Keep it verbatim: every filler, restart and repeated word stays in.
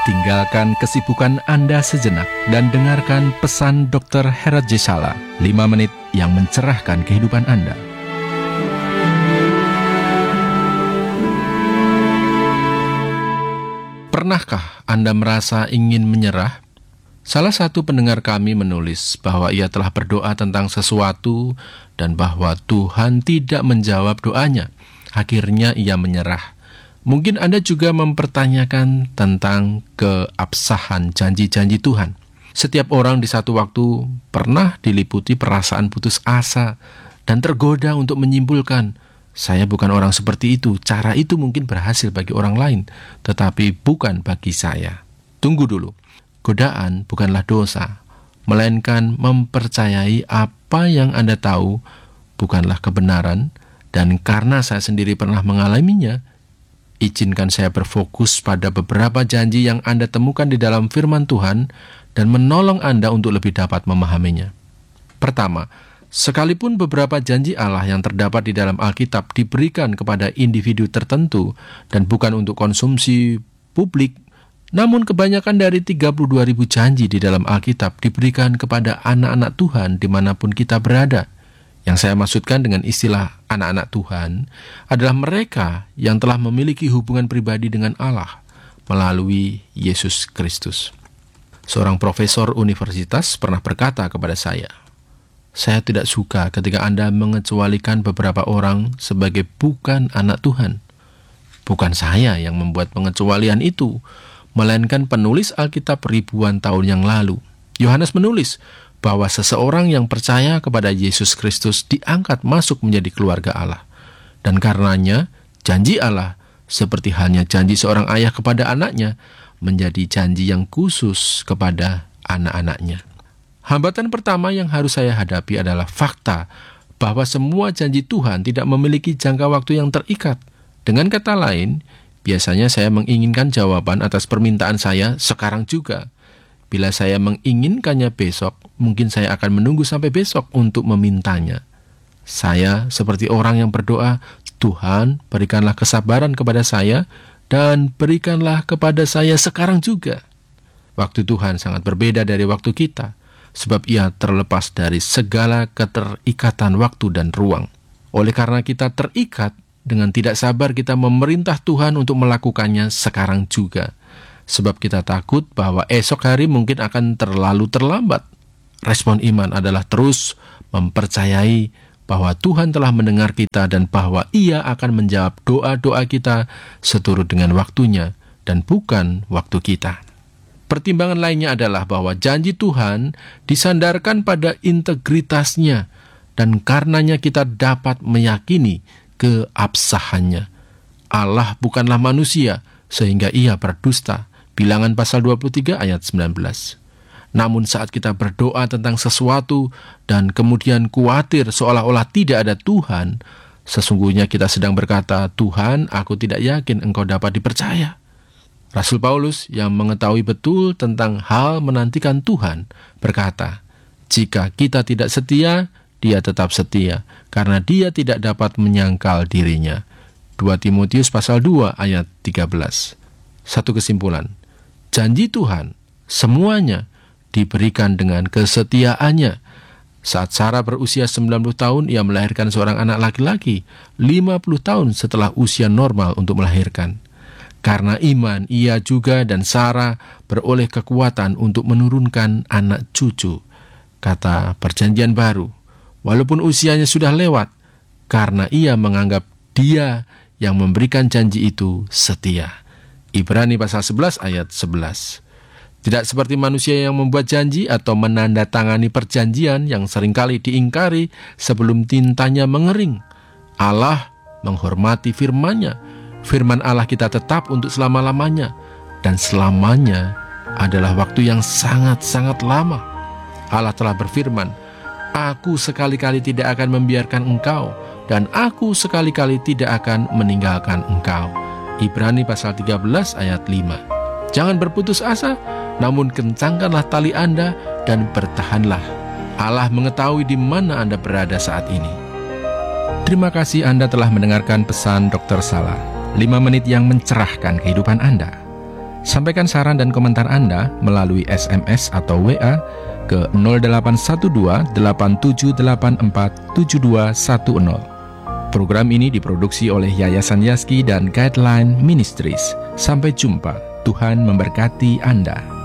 Tinggalkan kesibukan Anda sejenak dan dengarkan pesan dokter Herat J. Sala, lima menit yang mencerahkan kehidupan Anda. Pernahkah Anda merasa ingin menyerah? Salah satu pendengar kami menulis bahwa ia telah berdoa tentang sesuatu dan bahwa Tuhan tidak menjawab doanya. Akhirnya ia menyerah. Mungkin Anda juga mempertanyakan tentang keabsahan janji-janji Tuhan. Setiap orang di satu waktu pernah diliputi perasaan putus asa dan tergoda untuk menyimpulkan, saya bukan orang seperti itu, cara itu mungkin berhasil bagi orang lain, tetapi bukan bagi saya. Tunggu dulu, godaan bukanlah dosa, melainkan mempercayai apa yang Anda tahu bukanlah kebenaran, dan karena saya sendiri pernah mengalaminya, izinkan saya berfokus pada beberapa janji yang Anda temukan di dalam firman Tuhan dan menolong Anda untuk lebih dapat memahaminya. Pertama, sekalipun beberapa janji Allah yang terdapat di dalam Alkitab diberikan kepada individu tertentu dan bukan untuk konsumsi publik, namun kebanyakan dari tiga puluh dua ribu janji di dalam Alkitab diberikan kepada anak-anak Tuhan dimanapun kita berada. Yang saya maksudkan dengan istilah anak-anak Tuhan adalah mereka yang telah memiliki hubungan pribadi dengan Allah melalui Yesus Kristus. Seorang profesor universitas pernah berkata kepada saya, "Saya tidak suka ketika Anda mengecualikan beberapa orang sebagai bukan anak Tuhan." Bukan saya yang membuat pengecualian itu, melainkan penulis Alkitab ribuan tahun yang lalu. Yohanes menulis bahwa seseorang yang percaya kepada Yesus Kristus diangkat masuk menjadi keluarga Allah. Dan karenanya, janji Allah, seperti halnya janji seorang ayah kepada anaknya, menjadi janji yang khusus kepada anak-anaknya. Hambatan pertama yang harus saya hadapi adalah fakta bahwa semua janji Tuhan tidak memiliki jangka waktu yang terikat. Dengan kata lain, biasanya saya menginginkan jawaban atas permintaan saya sekarang juga. Bila saya menginginkannya besok, mungkin saya akan menunggu sampai besok untuk memintanya. Saya seperti orang yang berdoa, "Tuhan, berikanlah kesabaran kepada saya dan berikanlah kepada saya sekarang juga." Waktu Tuhan sangat berbeda dari waktu kita, sebab Ia terlepas dari segala keterikatan waktu dan ruang. Oleh karena kita terikat, dengan tidak sabar kita memerintah Tuhan untuk melakukannya sekarang juga. Sebab kita takut bahwa esok hari mungkin akan terlalu terlambat. Respon iman adalah terus mempercayai bahwa Tuhan telah mendengar kita dan bahwa Ia akan menjawab doa-doa kita seturut dengan waktunya dan bukan waktu kita. Pertimbangan lainnya adalah bahwa janji Tuhan disandarkan pada integritasnya dan karenanya kita dapat meyakini keabsahannya. Allah bukanlah manusia sehingga Ia berdusta. Bilangan pasal dua puluh tiga ayat sembilan belas. Namun saat kita berdoa tentang sesuatu dan kemudian khawatir seolah-olah tidak ada Tuhan, sesungguhnya kita sedang berkata, "Tuhan, aku tidak yakin Engkau dapat dipercaya." Rasul Paulus yang mengetahui betul tentang hal menantikan Tuhan berkata, "Jika kita tidak setia, Dia tetap setia, karena Dia tidak dapat menyangkal dirinya." dua Timotius pasal dua ayat tiga belas. Satu kesimpulan, janji Tuhan semuanya diberikan dengan kesetiaannya. Saat Sarah berusia sembilan puluh tahun, ia melahirkan seorang anak laki-laki, lima puluh tahun setelah usia normal untuk melahirkan. Karena iman, ia juga dan Sarah beroleh kekuatan untuk menurunkan anak cucu. Kata Perjanjian Baru, walaupun usianya sudah lewat, karena ia menganggap Dia yang memberikan janji itu setia. Ibrani pasal sebelas ayat sebelas. Tidak seperti manusia yang membuat janji atau menandatangani perjanjian yang seringkali diingkari sebelum tintanya mengering. Allah menghormati firman-Nya. Firman Allah kita tetap untuk selama-lamanya, dan selamanya adalah waktu yang sangat-sangat lama. Allah telah berfirman, "Aku sekali-kali tidak akan membiarkan engkau, dan aku sekali-kali tidak akan meninggalkan engkau." Ibrani pasal tiga belas ayat lima. Jangan berputus asa, namun kencangkanlah tali Anda dan bertahanlah. Allah mengetahui di mana Anda berada saat ini. Terima kasih Anda telah mendengarkan pesan dokter Sala, lima menit yang mencerahkan kehidupan Anda. Sampaikan saran dan komentar Anda melalui S M S atau W A ke nol delapan satu dua delapan tujuh delapan empat tujuh dua satu nol. Program ini diproduksi oleh Yayasan Yazki dan Guideline Ministries. Sampai jumpa. Tuhan memberkati Anda.